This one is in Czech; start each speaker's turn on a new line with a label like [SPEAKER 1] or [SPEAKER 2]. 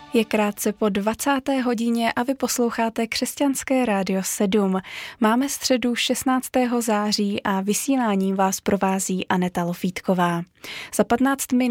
[SPEAKER 1] Je krátce po 20. hodině a vy posloucháte Křesťanské rádio 7. Máme středu 16. září a vysíláním vás provází Aneta Lofítková. Za 15 minut